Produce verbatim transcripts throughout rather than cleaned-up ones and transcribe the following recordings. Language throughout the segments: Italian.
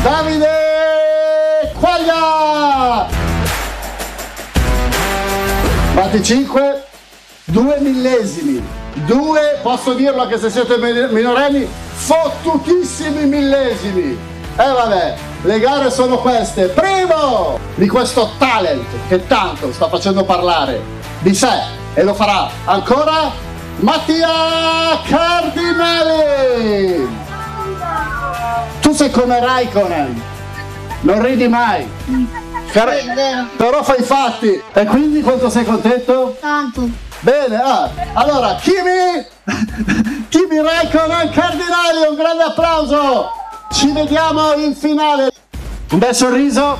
Davide Quaglia. Batti cinque, due millesimi, due, posso dirlo anche se siete minorenni, fottutissimi millesimi. E eh vabbè, le gare sono queste. Primo di questo talent che tanto sta facendo parlare di sé e lo farà ancora, Mattia Cardinali. Tu sei come Raikkonen, non ridi mai, però fai i fatti. E quindi quanto sei contento? Tanto. Bene, ah, allora Kimi, Kimi Raikkonen Cardinali, un grande applauso. Ci vediamo in finale. Un bel sorriso?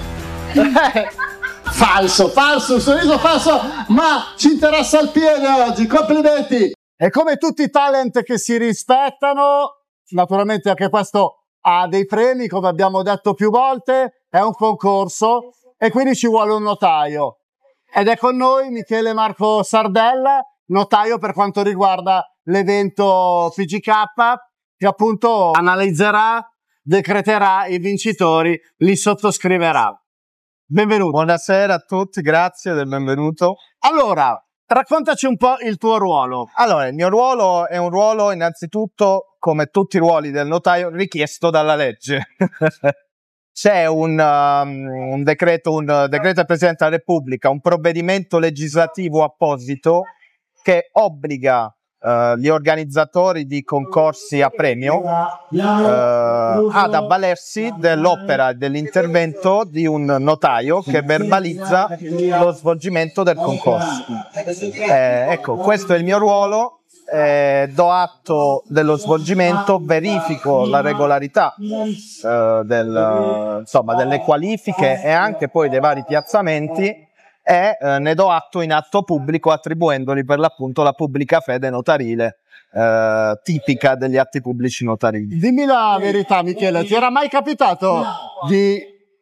Falso, falso, un sorriso falso, ma ci interessa il piede oggi, complimenti. E come tutti i talent che si rispettano, naturalmente anche questo ha dei premi, come abbiamo detto più volte, è un concorso e quindi ci vuole un notaio. Ed è con noi Michele Marco Sardella, notaio per quanto riguarda l'evento P G K, che appunto analizzerà, decreterà i vincitori, li sottoscriverà. Benvenuto. Buonasera a tutti, grazie del benvenuto. Allora, raccontaci un po' il tuo ruolo. Allora, il mio ruolo è un ruolo innanzitutto, come tutti i ruoli del notaio, richiesto dalla legge. C'è un, um, un decreto, un decreto del Presidente della Repubblica, un provvedimento legislativo apposito che obbliga uh, gli organizzatori di concorsi a premio uh, ad avvalersi dell'opera e dell'intervento di un notaio che verbalizza lo svolgimento del concorso. Eh, ecco, questo è il mio ruolo. Eh, do atto dello svolgimento, verifico la regolarità eh, del, insomma, delle qualifiche e anche poi dei vari piazzamenti e eh, ne do atto in atto pubblico, attribuendoli per l'appunto la pubblica fede notarile eh, tipica degli atti pubblici notarili. Dimmi la verità, Michele, ti era mai capitato di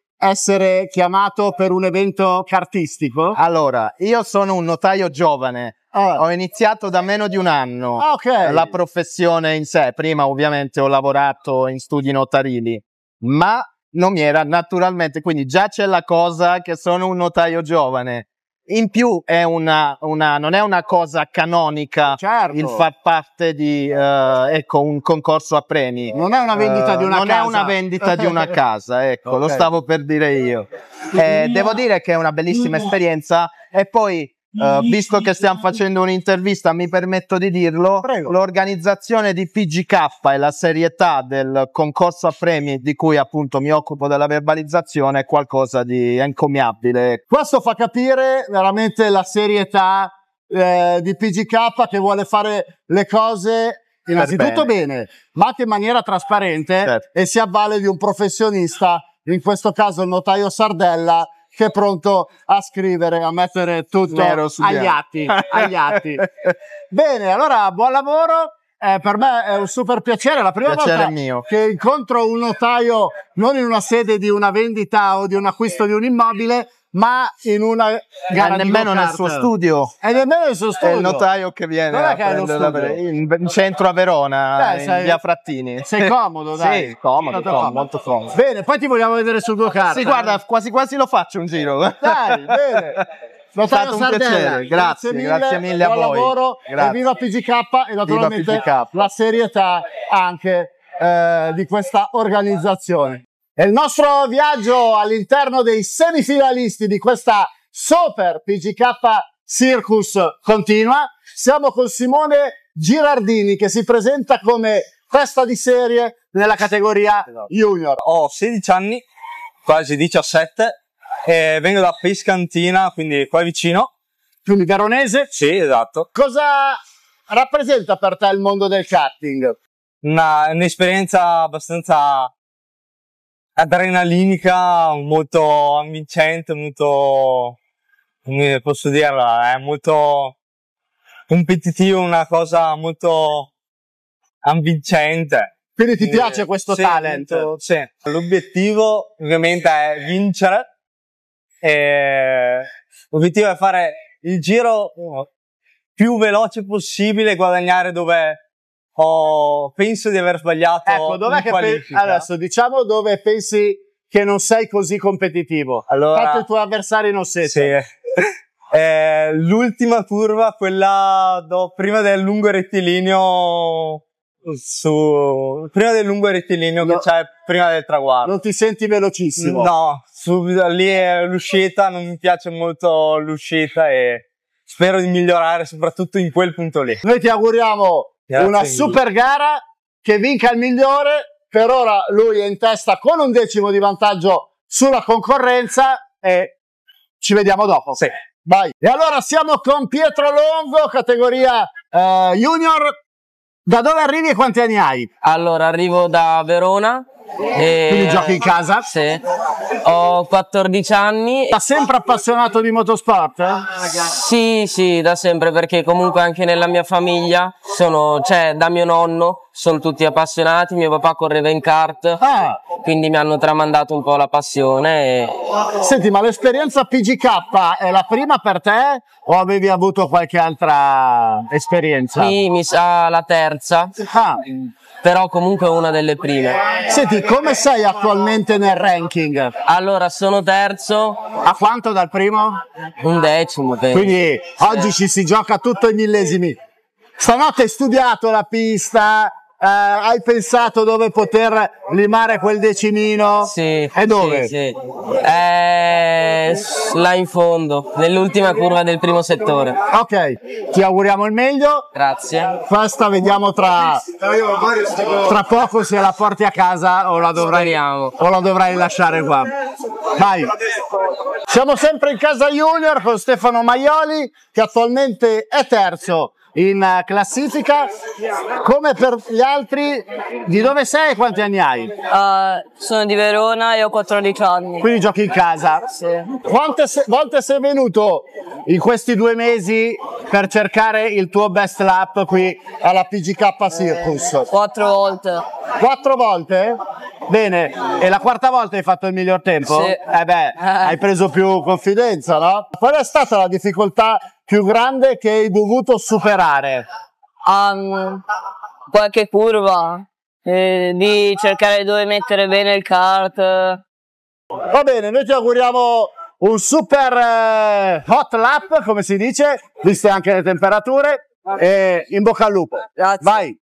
essere chiamato per un evento cartistico? Allora, io sono un notaio giovane. Ah. Ho iniziato da meno di un anno okay. la professione in sé. Prima ovviamente ho lavorato in studi notarili, ma non mi era naturalmente, quindi già c'è la cosa che sono un notaio giovane. In più è una, una, non è una cosa canonica, certo, il far parte di uh, ecco, un concorso a premi. Non è una vendita uh, di una non casa. Non è una vendita di una casa, ecco, okay. Lo stavo per dire io. Eh, devo dire che è una bellissima esperienza e poi Uh, visto che stiamo facendo un'intervista, mi permetto di dirlo, l'organizzazione di P G K e la serietà del concorso a premi di cui appunto mi occupo della verbalizzazione è qualcosa di encomiabile. Questo fa capire veramente la serietà eh, di P G K, che vuole fare le cose innanzitutto bene. bene, ma anche in maniera trasparente, certo. E si avvale di un professionista, in questo caso il notaio Sardella, che è pronto a scrivere, a mettere tutto agli atti, agli atti. Bene, allora buon lavoro. Eh, per me è un super piacere, la prima piacere volta mio. che incontro un notaio non in una sede di una vendita o di un acquisto di un immobile, ma in una gara e nemmeno nel suo studio. E nemmeno nel suo studio. È il notaio che viene a che la, in, in centro a Verona, Beh, in sei, via Frattini. Sei comodo, dai. Sì, comodo, comodo, comodo, molto comodo. Bene, poi ti vogliamo vedere sul go kart. Sì, guarda, quasi quasi lo faccio un giro. Dai, bene. È stato un Sardella, piacere, grazie, grazie mille, grazie mille a buon voi. lavoro, Grazie. E viva P G K e naturalmente P G K. La serietà anche eh, di questa organizzazione. E il nostro viaggio all'interno dei semifinalisti di questa Super P G K Circus continua. Siamo con Simone Girardini, che si presenta come testa di serie nella categoria Junior. Ho sedici anni, quasi diciassette. E vengo da Pescantina, quindi qua vicino. Quindi veronese? Sì, esatto. Cosa rappresenta per te il mondo del karting? Un'esperienza abbastanza adrenalinica, molto avvincente, molto, come posso dirla, è molto competitivo, una cosa molto avvincente. Quindi ti piace questo sì, talent? Molto, sì. L'obiettivo ovviamente è vincere. E l'obiettivo è fare il giro più veloce possibile, guadagnare dove ho, penso di aver sbagliato. Ecco, dov'è che pensi, adesso diciamo dove pensi che non sei così competitivo? Allora, Tanto i tuoi avversari non siete. sì. Eh, l'ultima curva, quella do, prima del lungo rettilineo, su, prima del lungo rettilineo No. che c'è prima del traguardo. Non ti senti velocissimo? No, subito lì è l'uscita, non mi piace molto l'uscita e spero di migliorare soprattutto in quel punto lì. Noi ti auguriamo Grazie una mille. super gara, che vinca il migliore. Per ora lui è in testa con un decimo di vantaggio sulla concorrenza e ci vediamo dopo. Sì. Vai. E allora siamo con Pietro Longo, categoria eh, junior. Da dove arrivi e quanti anni hai? Allora, arrivo da Verona. E, Quindi giochi in casa? Sì. Ho quattordici anni. Da sempre appassionato di motorsport? Eh? Sì, sì, da sempre, perché comunque anche nella mia famiglia sono, cioè, da mio nonno, sono tutti appassionati. Mio papà correva in kart, Ah. quindi mi hanno tramandato un po' la passione. E... Senti, ma l'esperienza P G K è la prima per te o avevi avuto qualche altra esperienza? Sì, mi sa la terza, Ah. però comunque una delle prime. Senti, come sei attualmente nel ranking? Allora, sono terzo, A quanto dal primo? un decimo, penso. Quindi oggi ci si gioca tutto ai millesimi. Stanotte hai studiato la pista, eh, hai pensato dove poter limare quel decimino? Sì. E dove? Sì, sì. Eh, là in fondo, nell'ultima curva del primo settore. Ok, ti auguriamo il meglio. Grazie. Questa vediamo tra, tra poco se la porti a casa o la dovrai, Speriamo. o la dovrai lasciare qua. Vai. Siamo sempre in casa junior con Stefano Maioli che attualmente è terzo in eh, classifica. Come per gli altri, di dove sei e quanti anni hai? Uh, sono di Verona e ho quattordici anni. Quindi giochi in casa. Sì. Quante se- volte sei venuto in questi due mesi per cercare il tuo best lap qui alla P G K Circus? Quattro volte. Quattro volte? Bene, e la quarta volta hai fatto il miglior tempo? Sì. Eh beh, hai preso più confidenza, no? Qual è stata la difficoltà più grande che hai dovuto superare? Um, qualche curva. Eh, di cercare dove mettere bene il kart. Va bene, noi ti auguriamo un super eh, hot lap, come si dice, viste anche le temperature, e in bocca al lupo. Grazie. Vai!